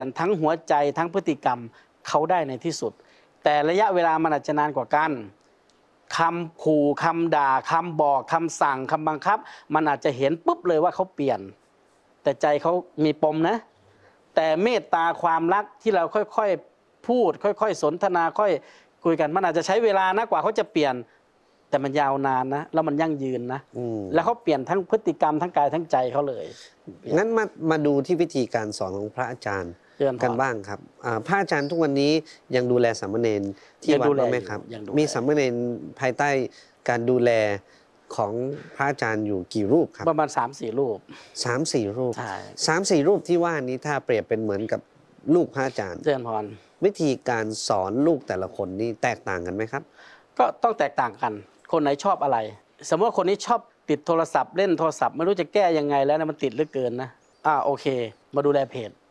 ทั้งหัวใจทั้งพฤติกรรมเขาได้ในที่สุดแต่ระยะเวลามันอาจจะนานกว่ากันคำขู่คำด่าคำบอกคำสั่งคำบังคับมันอาจจะเห็นปุ๊บเลยว่าเขาเปลี่ยนแต่ใจเขามีปมนะแต่เมตตาความรักที่เราค่อยๆพูดค่อยๆสนทนาค่อยคุยกันมันอาจจะใช้เวลานะกว่าเขาจะเปลี่ยนแต่มันยาวนานนะแล้วมันยั่งยืนนะแล้วเขาเปลี่ยนทั้งพฤติกรรมทั้งกายทั้งใจเขาเลยงั้นมาดูที่วิธีการสอนของพระอาจารย์กันบ้างครับพระอาจารย์ทุกวันนี้ยังดูแลสามเณรที่วัดบ้างไหมครับมีสามเณรภายใต้การดูแลของพระอาจารย์อยู่กี่รูปครับประมาณ 3-4 รูป 3-4 รูป3-4 รูปที่ว่านี้ถ้าเปรียบเป็นเหมือนกับลูกพระอาจารย์เจริญพรวิธีการสอนลูกแต่ละคนนี่แตกต่างกันไหมครับก็ต้องแตกต่างกันคนไหนชอบอะไรสมมติว่าคนนี้ชอบติดโทรศัพท์เล่นโทรศัพท์ไม่รู้จะแก้ยังไงแล้วนะมันติดเหลือเกินนะโอเคมาดูแลเพจ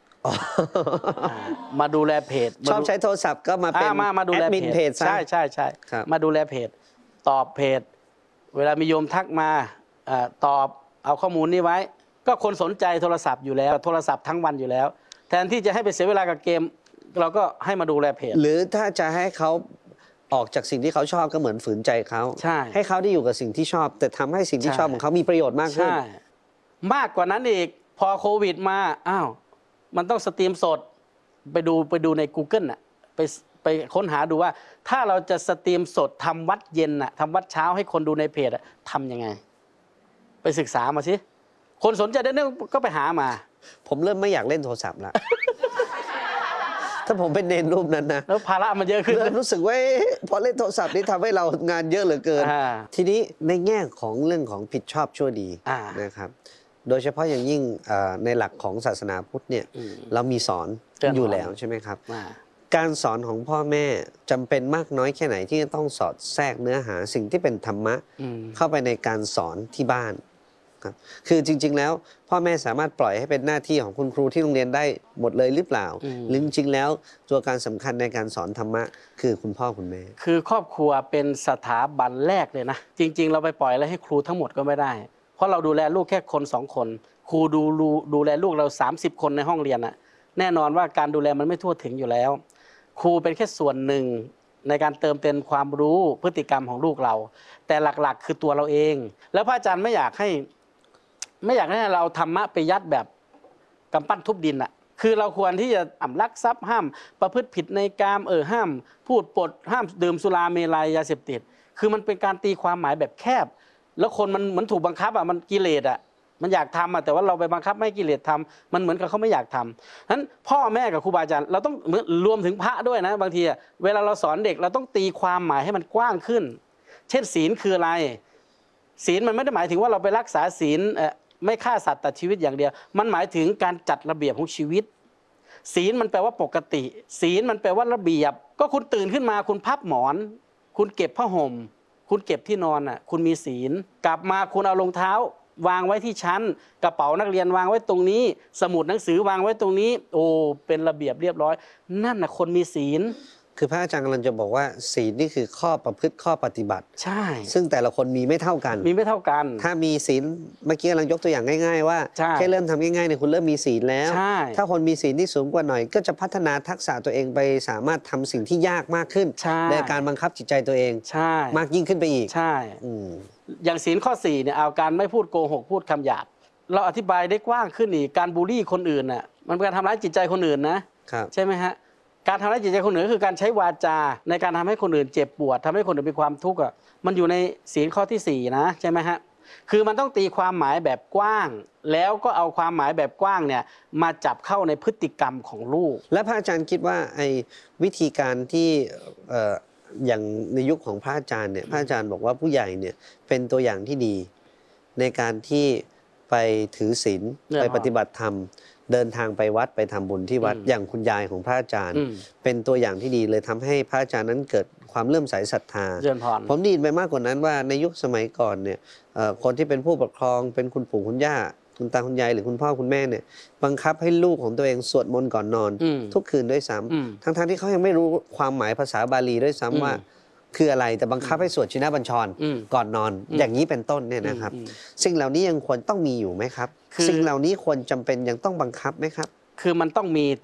มาดูแลเพจชอบใช้โทรศัพท์ก็มาเป็นดูแลเพจใช่มาดูแลเพจตอบเพจเวลามีโยมทักมาตอบเอาข้อมูลนี้ไว้ก็คนสนใจโทรศัพท์อยู่แล้วโทรศัพท์ทั้งวันอยู่แล้วแทนที่จะให้ไปเสียเวลากับเกมเราก็ให้มาดูแลเพจหรือถ้าจะให้เขาออกจากสิ่งที่เขาชอบก็เหมือนฝืนใจเขาให้เขาได้อยู่กับสิ่งที่ชอบแต่ทำให้สิ่งที่ชอบของเขามีประโยชน์มากขึ้นมากกว่านั้นอีกพอโควิดมามันต้องสตรีมสดไปดูใน Google น่ะไปค้นหาดูว่าถ้าเราจะสตรีมสดทำวัดเย็นน่ะทำวัดเช้าให้คนดูในเพจทำยังไงไปศึกษามาสิคนสนใจเรื่องก็ไปหามาผมเริ่มไม่อยากเล่นโทรศัพท์ละถ้าผมเป็นเนรรูปนั้นนะแล้วภาระมันเยอะขึ้นรู้สึกว่าพอเล่นโทรศัพท์นี่ทำให้เรางานเยอะเหลือเกินทีนี้ในแง่ของเรื่องของผิดชอบชั่วดีนะครับโดยเฉพาะอย่างยิ่งในหลักของศาสนาพุทธเนี่ยเรามีสอนอยู่แล้วใช่ไหมครับการสอนของพ่อแม่จำเป็นมากน้อยแค่ไหนที่จะต้องสอดแทรกเนื้อหาสิ่งที่เป็นธรรมะเข้าไปในการสอนที่บ้านครับคือจริงๆแล้วพ่อแม่สามารถปล่อยให้เป็นหน้าที่ของคุณครูที่โรงเรียนได้หมดเลยหรือเปล่าหรือจริงๆแล้วตัวการสำคัญในการสอนธรรมะคือคุณพ่อคุณแม่คือครอบครัวเป็นสถาบันแรกเลยนะจริงๆเราไปปล่อยอะไรให้ครูทั้งหมดก็ไม่ได้เพราะเราดูแลลูกแค่คน2 คนครูดูแลลูกเรา30 คนในห้องเรียนน่ะแน่นอนว่าการดูแลมันไม่ทั่วถึงอยู่แล้วครูเป็นแค่ส่วนหนึ่งในการเติมเต็มความรู้พฤติกรรมของลูกเราแต่หลักๆคือตัวเราเองแล้วพระอาจารย์ไม่อยากให้เราธรรมะไปยัดแบบกำปั้นทุบดินอ่ะคือเราควรที่จะลักทรัพย์ห้ามประพฤติผิดในกามห้ามพูดปดห้ามดื่มสุราเมลัยยาเสพติดคือมันเป็นการตีความหมายแบบแคบแล้วคนมันเหมือนถูกบังคับมันกิเลสมันอยากทำแต่ว่าเราไปบังคับไม่ให้กิเลสทำมันเหมือนกับเขาไม่อยากทำนั้นพ่อแม่กับครูบาอาจารย์เราต้องรวมถึงพระด้วยนะบางทีเวลาเราสอนเด็กเราต้องตีความหมายให้มันกว้างขึ้นเช่นศีลคืออะไรศีลมันไม่ได้หมายถึงว่าเราไปรักษาศีลไม่ฆ่าสัตว์ตัดชีวิตอย่างเดียวมันหมายถึงการจัดระเบียบของชีวิตศีลมันแปลว่าปกติศีลมันแปลว่าระเบียบก็คุณตื่นขึ้นมาคุณพับหมอนคุณเก็บผ้าห่มคุณเก็บที่นอนคุณมีศีลกลับมาคุณเอารองเท้าวางไว้ที่ชั้นกระเป๋านักเรียนวางไว้ตรงนี้สมุดหนังสือวางไว้ตรงนี้เป็นระเบียบเรียบร้อยนั่นคนมีศีลคือพระอาจารย์กำลังจะบอกว่าศีลนี่คือข้อประพฤติข้อปฏิบัติใช่ซึ่งแต่ละคนมีไม่เท่ากันถ้ามีศีลเมื่อกี้กำลังยกตัวอย่างง่ายๆว่าแค่เริ่มทำง่ายๆเนี่ยคุณเริ่มมีศีลแล้วถ้าคนมีศีลที่สูงกว่าหน่อยก็จะพัฒนาทักษะตัวเองไปสามารถทำสิ่งที่ยากมากขึ้นในการบังคับจิตใจตัวเองมากยิ่งขึ้นไปอีกใช่อย่างศีลข้อ4เนี่ยเอาการไม่พูดโกหกพูดคำหยาบเราอธิบายได้กว้างขึ้นอีกการบูลลี่คนอื่นมันเป็นการทำร้ายจิตใจคนอื่นนะใช่ไหมฮะการทำร้ายจิตใจคนอื่นคือการใช้วาจาในการทำให้คนอื่นเจ็บปวดทำให้คนอื่นมีความทุกข์มันอยู่ในศีลข้อที่4นะใช่ไหมฮะคือมันต้องตีความหมายแบบกว้างแล้วก็เอาความหมายแบบกว้างเนี่ยมาจับเข้าในพฤติกรรมของลูกและพระอาจารย์คิดว่าไอ้วิธีการที่อย่างในยุคของพระอาจารย์เนี่ยพระอาจารย์บอกว่าผู้ใหญ่เนี่ยเป็นตัวอย่างที่ดีในการที่ไปถือศีลไปปฏิบัติธรรมเดินทางไปวัดไปทำบุญที่วัดอย่างคุณยายของพระอาจารย์เป็นตัวอย่างที่ดีเลยทำให้พระอาจารย์นั้นเกิดความเลื่อมใสศรัทธาผมได้ยินไปมากกว่านั้นว่าในยุคสมัยก่อนเนี่ยคนที่เป็นผู้ปกครองเป็นคุณปู่คุณย่าคุณตาคุณยายหรือคุณพ่อคุณแม่เนี่ยบังคับให้ลูกของตัวเองสวดมนต์ก่อนนอนทุกคืนด้วยซ้ำทั้งที่เขายังไม่รู้ความหมายภาษาบาลีด้วยซ้ำว่าคืออะไรแต่บังคับให้สวดชินบัญชรก่อนนอนอย่างนี้เป็นต้นเนี่ยนะครับสิ่งเหล่านี้ยังควรต้องมีอยู่ไหมครับสิ่งเหล่านี้ควรจำเป็นยังต้องบังคับไหมครับคือมันต้องมี